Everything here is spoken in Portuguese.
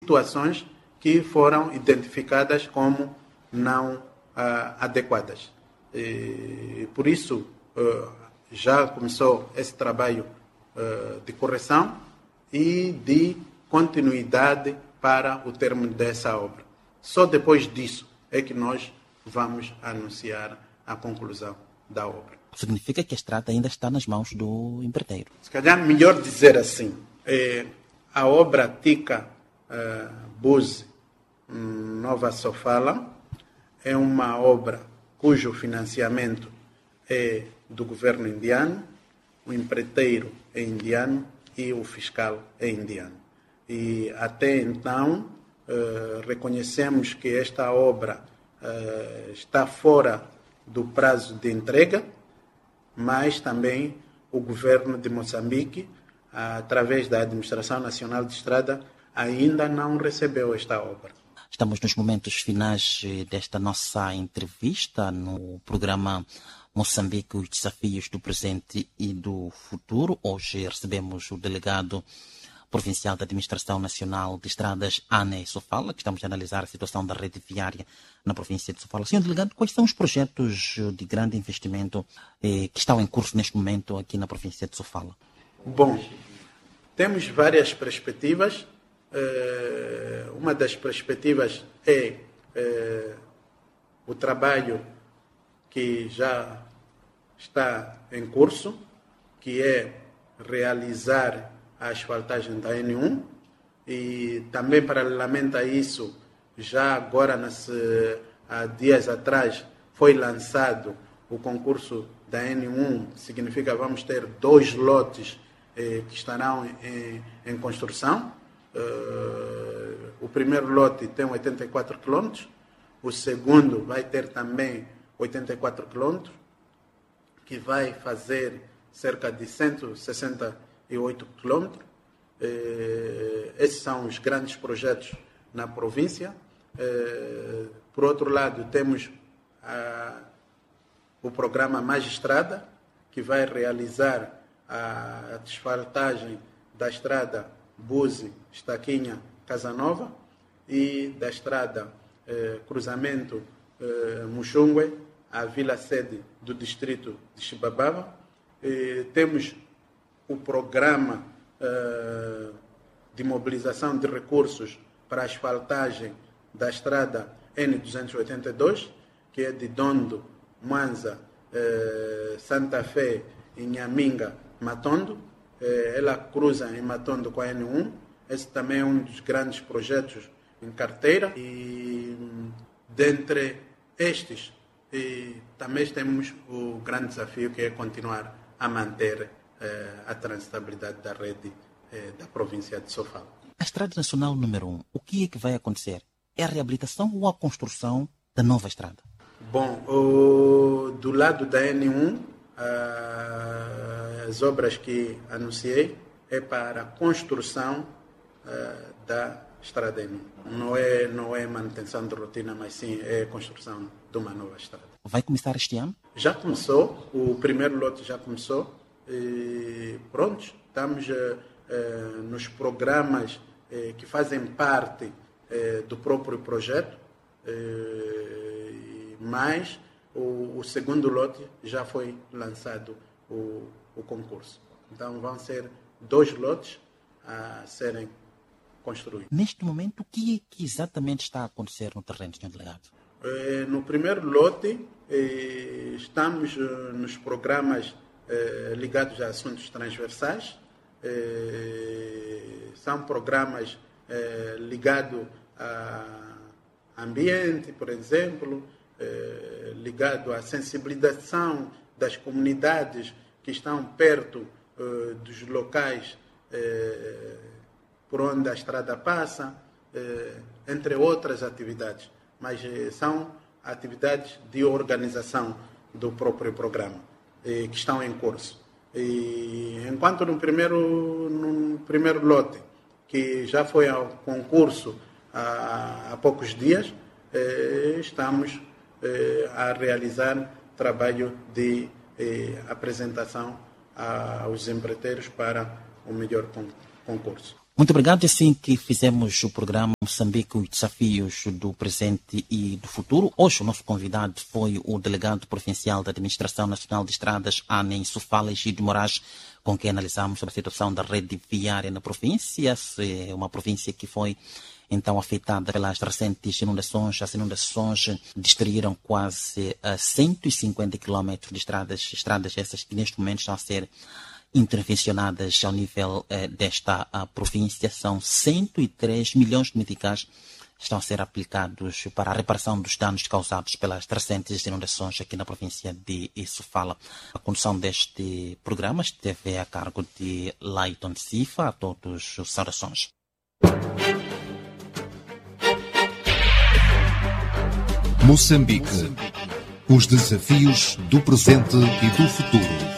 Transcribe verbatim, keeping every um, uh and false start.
situações que foram identificadas como não ah, adequadas. E, por isso, uh, já começou esse trabalho uh, de correção e de continuidade para o término dessa obra. Só depois disso é que nós vamos anunciar a conclusão da obra. Significa que a estrada ainda está nas mãos do empreiteiro. Se calhar melhor dizer assim, é, a obra Tica uh, Buzi Nova Sofala é uma obra cujo financiamento é do governo indiano, o empreiteiro é indiano e o fiscal é indiano. E até então uh, reconhecemos que esta obra uh, está fora do prazo de entrega, mas também o governo de Moçambique, através da Administração Nacional de Estrada, ainda não recebeu esta obra. Estamos nos momentos finais desta nossa entrevista no programa Moçambique, os desafios do presente e do futuro. Hoje recebemos o delegado provincial da Administração Nacional de Estradas, Ane Sofala, que estamos a analisar a situação da rede viária na província de Sofala. Senhor delegado, quais são os projetos de grande investimento eh, que estão em curso neste momento aqui na província de Sofala? Bom, temos várias perspectivas. Uh, uma das perspectivas é uh, o trabalho que já está em curso, que é realizar a asfaltagem da N um, e também paralelamente a isso, já agora, nas, há dias atrás, foi lançado o concurso da N um, significa que vamos ter dois lotes eh, que estarão em, em construção. Uh, o primeiro lote tem oitenta e quatro quilômetros, o segundo vai ter também oitenta e quatro quilômetros, que vai fazer cerca de cento e sessenta e oito quilômetros. Uh, esses são os grandes projetos na província. Uh, por outro lado, temos uh, o programa Magistrada, que vai realizar a asfaltagem da estrada Buzi, Estaquinha, Casanova, e da estrada eh, Cruzamento eh, Muxungue, a vila sede do distrito de Xibababa. Eh, temos o programa eh, de mobilização de recursos para a asfaltagem da estrada N duzentos e oitenta e dois, que é de Dondo, Mwanza, eh, Santa Fé, Inhaminga, Matondo. Ela cruza em Matondo com a N um. Esse também é um dos grandes projetos em carteira. E dentre estes, e também temos o grande desafio, que é continuar a manter eh, a transitabilidade da rede eh, da província de Sofala. A Estrada Nacional número um, o que é que vai acontecer? É a reabilitação ou a construção da nova estrada? Bom, o, do lado da N um, Uh, as obras que anunciei é para a construção uh, da estrada N um. Não é, não é manutenção de rotina, mas sim é a construção de uma nova estrada. Vai começar este ano? Já começou, o primeiro lote já começou. E pronto, estamos uh, uh, nos programas uh, que fazem parte uh, do próprio projeto, uh, mas O, o segundo lote já foi lançado o, o concurso. Então vão ser dois lotes a serem construídos. Neste momento, o que é que exatamente está a acontecer no terreno, senhor delegado? Eh, no primeiro lote, eh, estamos eh, nos programas eh, ligados a assuntos transversais. Eh, são programas eh, ligados a ambiente, por exemplo, Eh, ligado à sensibilização das comunidades que estão perto eh, dos locais eh, por onde a estrada passa, eh, entre outras atividades. Mas eh, são atividades de organização do próprio programa, eh, que estão em curso. E, enquanto no primeiro, no primeiro lote, que já foi ao concurso há, há poucos dias, eh, estamos a realizar trabalho de eh, apresentação aos empreiteiros para o melhor concurso. Muito obrigado. E assim que fizemos o programa Moçambique, os desafios do presente e do futuro. Hoje o nosso convidado foi o delegado provincial da Administração Nacional de Estradas, Ana Insufala Egídio Moraes, com quem analisamos sobre a situação da rede viária na província. É uma província que foi então afetada pelas recentes inundações. As inundações destruíram quase uh, cento e cinquenta quilómetros de estradas, estradas essas que neste momento estão a ser intervencionadas ao nível eh, desta a província. São cento e três milhões de meticais que estão a ser aplicados para a reparação dos danos causados pelas recentes inundações aqui na província de Sofala. A condução deste programa esteve a cargo de Laiton Sifa. A todos os saudações. Moçambique. Os desafios do presente e do futuro.